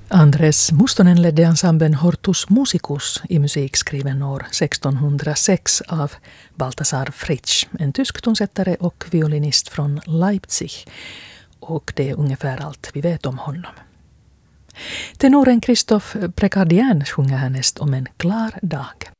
Andres Mustonen ledde ensemblen Hortus Musicus i musik skriven år 1606 av Balthasar Fritsch, en tysk tonsättare och violinist från Leipzig. Och det är ungefär allt vi vet om honom. Tenoren Christophe Precardien sjunger härnäst om en klar dag.